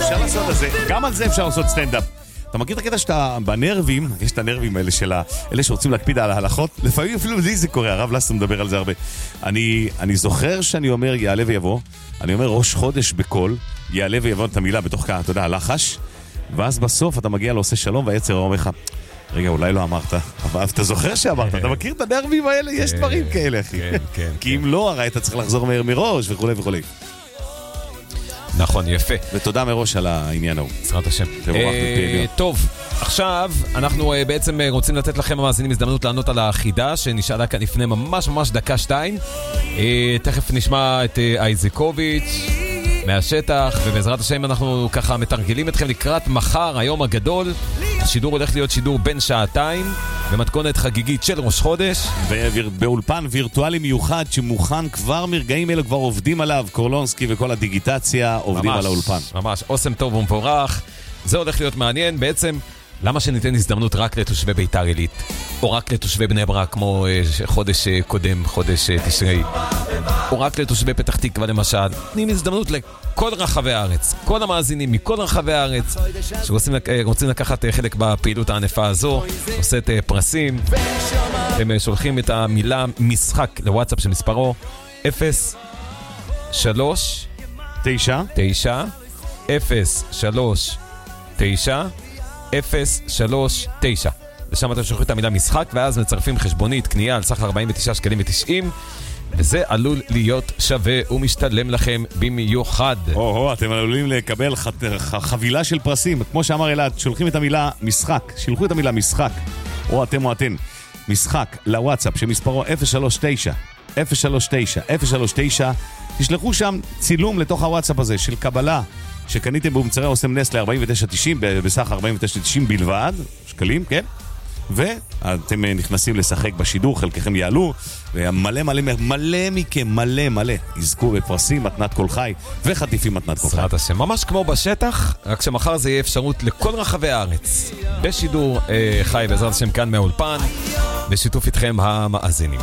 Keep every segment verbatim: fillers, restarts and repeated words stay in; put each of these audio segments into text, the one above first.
אפשר לעשות את זה, גם על זה אפשר לעשות סטנדאפ. אתה מכיר את הקטע שאתה בנרבים, יש את הנרבים האלה של אלה שרוצים להקפיד על ההלכות, לפעמים אפילו לי זה קורה, הרב לסטר מדבר על זה הרבה. אני, אני זוכר שאני אומר יעלה ויבוא, אני אומר ראש חודש בכל, יעלה ויבוא את המילה בתוך ככה, אתה יודע, לחש, ואז בסוף אתה מגיע לעושה שלום והיצר אומר לך, רגע, אולי לא אמרת, אבל אתה זוכר שאמרת, אתה מכיר את הנרבים האלה? יש דברים כאלה, אחי. כי אם לא, הרי אתה צריך לחזור מהר מראש וכו' וכו'. נכון, יפה. ותודה מראש על העניין ההוא. בעזרת השם. טוב, עכשיו אנחנו בעצם רוצים לתת לכם המאזינים הזדמנות לענות על החידה שנשאלה כאן לפני ממש ממש דקה שתיים. תכף נשמע את אייזקוביץ' מהשטח, ובעזרת השם אנחנו ככה מתרגלים אתכם לקראת מחר, היום הגדול. השידור הולך להיות שידור בין שעתיים, במתכונת חגיגית של ראש חודש. ובאולפן וירטואלי מיוחד שמוכן כבר מרגעים אלו, כבר עובדים עליו, קורלונסקי וכל הדיגיטציה עובדים ממש, על האולפן. ממש, אוסם טוב ומפורח. זה הולך להיות מעניין. בעצם, למה שניתן הזדמנות רק לתושבי ביתר עילית? או רק לתושבי בני ברק, כמו חודש קודם, חודש תשרי? או רק לתושבי פתח תקווה למשל? נותנים הזדמנות לכל רחבי הארץ, כל המאזינים מכל רחבי הארץ שרוצים לקחת חלק בפעילות הענפה הזו, עושת פרסים. הם שולחים את המילה משחק לוואטסאפ של מספרו אפס שלוש תשע תשע אפס שלוש תשע אפס שלוש תשע. ושם אתם שולחים את המילה משחק, ואז מצרפים חשבונית קנייה על סך ארבעים ותשעה שקלים ותשעים, וזה עלול להיות שווה ומשתלם לכם במיוחד. או, אתם עלולים לקבל חבילה של פרסים. כמו שאמר אלעד, שולחים את המילה משחק, שילחו את המילה משחק, או אתם או אתן, משחק לוואטסאפ שמספרו אפס שלוש תשע אפס שלוש תשע אפס שלוש תשע. תשלחו שם צילום לתוך הוואטסאפ הזה של קבלה שקניתם במוצרי אוסם נס ל-ארבעים ותשע תשעים, בסך ארבעים ותשע תשעים בלבד, שקלים, כן? ואתם נכנסים לשחק בשידור, חלקכם יעלו, ומלא מלא מלא מכם, מלא מלא, יזכו בפרסים, מתנת כל חי, וחטיפים מתנת כל חי. השם, ממש כמו בשטח, רק שמחר זה יהיה אפשרות לכל רחבי הארץ, בשידור אה, חי בעזרת השם כאן מהאולפן, בשיתוף איתכם המאזינים.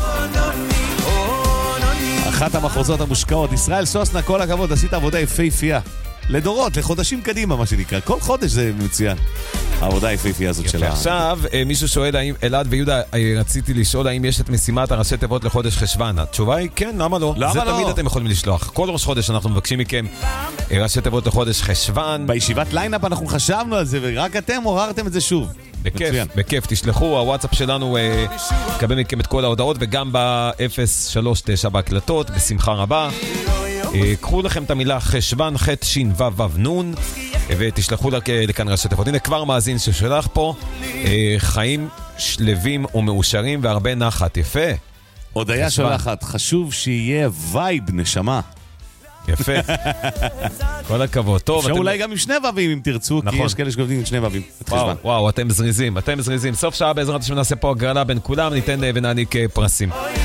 אחת המחוזות המושקעות, ישראל סוסנה, כל הכבוד, עשית עבודה יפהפייה. לדורות, לחודשים קדימה, מה שנקרא. כל חודש זה מצוין. העבודה היפהפייה הזאת שלה. עכשיו, מישהו שואל, אלעד ויהודה, רציתי לשאול האם יש את משימת הראשי תיבות לחודש חשבן. התשובה היא כן, למה לא? למה זה לא? תמיד אתם יכולים לשלוח. כל ראש חודש אנחנו מבקשים מכם ראשי תיבות לחודש חשבן. בישיבת ליינאפ אנחנו חשבנו על זה, ורק אתם עוררתם את זה שוב. בכיף, בכיף, תשלחו, הוואטסאפ שלנו יקבל מכם את כל ההודעות, וגם ב-אפס שלוש תשע בהקלטות, בשמחה רבה. קחו לכם את המילה חשבן, חט שין וו וו נון, ותשלחו לכאן ראשי תיבות. הנה כבר מאזין ששלח פה, חיים שלבים ומאושרים והרבה נחת. יפה. עוד היה שולחת, חשוב שיהיה וייב נשמה. יפה. כל הכבוד. טוב, אפשר אולי גם עם שני ובים אם תרצו, כי יש כאלה שגובדים עם שני ובים. וואו, וואו, אתם זריזים, אתם זריזים. סוף שעה בעזרת השם נעשה פה הגרלה בין כולם, ניתן ונעניק פרסים.